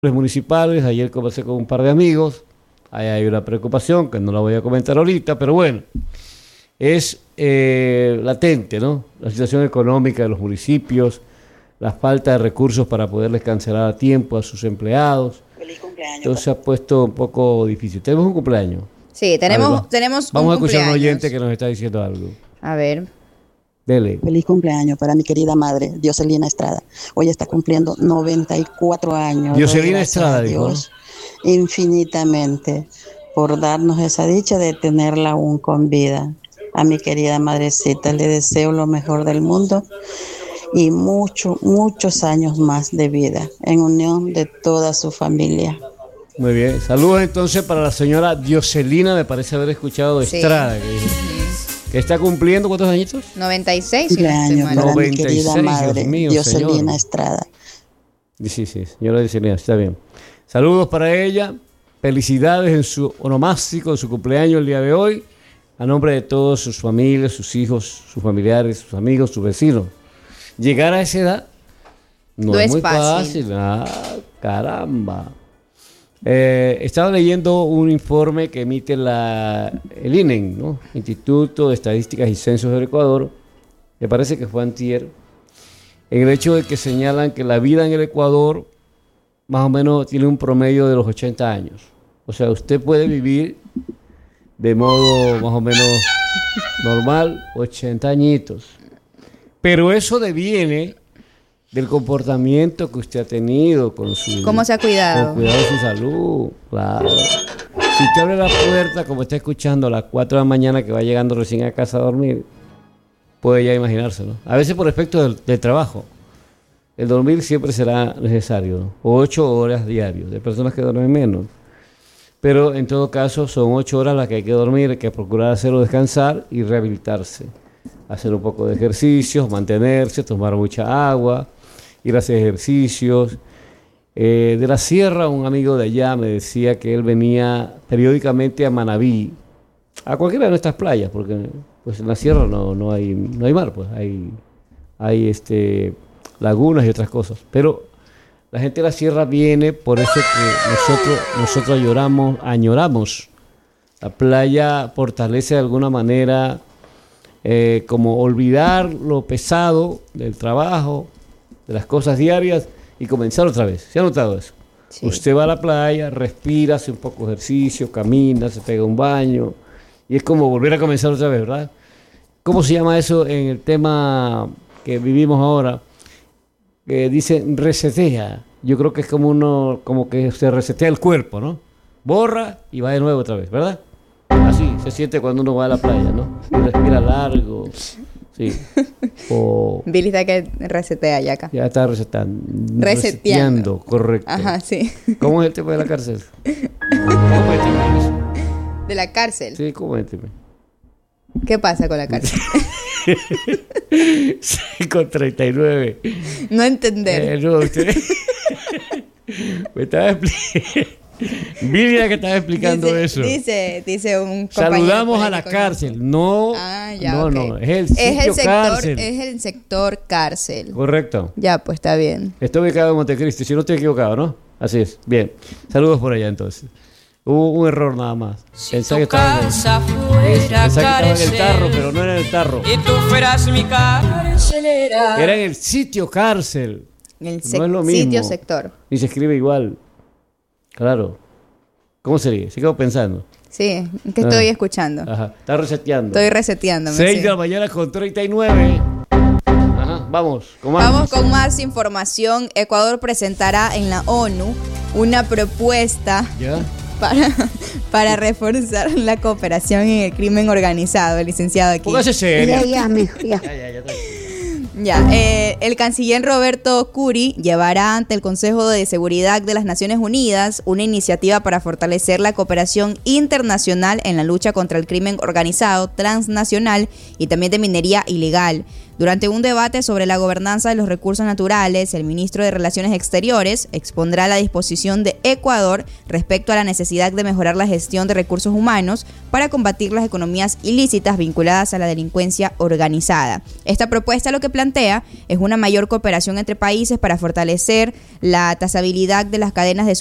municipales. Ayer conversé con un par de amigos. Ahí hay una preocupación que no la voy a comentar ahorita, pero bueno, es latente, ¿no? La situación económica de los municipios, la falta de recursos para poderles cancelar a tiempo a sus empleados. Feliz cumpleaños. Entonces se ha puesto un poco difícil. Tenemos un cumpleaños. Sí, tenemos Vamos a un escuchar a un cumpleaños. oyente que nos está diciendo algo. A ver. Dele. Feliz cumpleaños para mi querida madre, Dioselina Estrada. Hoy está cumpliendo 94 años. Dioselina Gracias Estrada, a dijo. Dios infinitamente por darnos esa dicha de tenerla aún con vida. A mi querida madrecita le deseo lo mejor del mundo y muchos años más de vida en unión de toda su familia. Muy bien. Saludos entonces para la señora Dioselina, me parece haber escuchado Sí. Estrada, que está cumpliendo ¿cuántos añitos? 96, si no estoy Cumpleaños mal. para mi 96, querida Dios madre, mío, Dioselina señor. Estrada. Sí, señora Dioselina, está bien. Saludos para ella, felicidades en su onomástico, en su cumpleaños el día de hoy, a nombre de todos sus familias, sus hijos, sus familiares, sus amigos, sus vecinos. Llegar a esa edad no es muy fácil. Caramba. Estaba leyendo un informe que emite el INEN, ¿no? Instituto de Estadísticas y Censos del Ecuador, me parece que fue antier, en el hecho de que señalan que la vida en el Ecuador más o menos tiene un promedio de los 80 años. O sea, usted puede vivir de modo más o menos normal 80 añitos. Pero eso deviene del comportamiento que usted ha tenido con su... ¿Cómo se ha cuidado? Con cuidado de su salud, claro. Si usted abre la puerta, como está escuchando, a las 4 de la mañana que va llegando recién a casa a dormir, puede ya imaginárselo. A veces por efecto del trabajo. El dormir siempre será necesario, ¿no? 8 horas diarias. Hay personas que duermen menos. Pero en todo caso son 8 horas las que hay que dormir, hay que procurar hacerlo descansar y rehabilitarse. Hacer un poco de ejercicios, mantenerse, tomar mucha agua, ir a hacer ejercicios. De la sierra, un amigo de allá me decía que él venía periódicamente a Manabí, a cualquiera de nuestras playas, porque pues en la sierra no hay mar, pues hay lagunas y otras cosas. Pero la gente de la sierra viene, por eso que nosotros añoramos. La playa fortalece de alguna manera, como olvidar lo pesado del trabajo, de las cosas diarias y comenzar otra vez. ¿Se ha notado eso? Sí. Usted va a la playa, respira, hace un poco de ejercicio, camina, se pega un baño y es como volver a comenzar otra vez, ¿verdad? ¿Cómo se llama eso en el tema que vivimos ahora? Que dice resetea. Yo creo que es como que se resetea el cuerpo, ¿no? Borra y va de nuevo otra vez, ¿verdad? Así se siente cuando uno va a la playa, ¿no? Y respira largo. Sí. Billy está que resetea ya acá. Ya está reseteando, correcto. Ajá, sí. ¿Cómo es el tema de la cárcel? Coménteme eso. ¿De la cárcel? Sí, coménteme. ¿Qué pasa con la cárcel? 5:39. No entender. No, usted me estaba explicando. Mira que estaba explicando eso. Dice un compañero. Saludamos a la cárcel. No, es el sitio cárcel. Es el sector cárcel. Correcto. Ya, pues está bien. Está ubicado en Montecristi, si no estoy equivocado, ¿no? Así es. Bien. Saludos por allá entonces. Hubo un error nada más. Pensaba que estaba en el tarro, pero no era en el tarro. Y tú fueras mi carcelera. Era en el sitio cárcel. En el no es lo mismo. sitio sector. Y se escribe igual. Claro. ¿Cómo sería? Se quedó pensando. Sí, que estoy escuchando. Ajá. Está reseteando. Estoy reseteándome. 6 de la mañana con 39. Ajá. Vamos con más. Vamos con más información. Ecuador presentará en la ONU una propuesta. ¿Ya? Para reforzar la cooperación en el crimen organizado, el licenciado aquí. Póngase serio. El canciller Roberto Curi llevará ante el Consejo de Seguridad de las Naciones Unidas una iniciativa para fortalecer la cooperación internacional en la lucha contra el crimen organizado, transnacional y también de minería ilegal. Durante un debate sobre la gobernanza de los recursos naturales, el ministro de Relaciones Exteriores expondrá la disposición de Ecuador respecto a la necesidad de mejorar la gestión de recursos humanos para combatir las economías ilícitas vinculadas a la delincuencia organizada. Esta propuesta lo que plantea plantea es una mayor cooperación entre países para fortalecer la trazabilidad de las cadenas de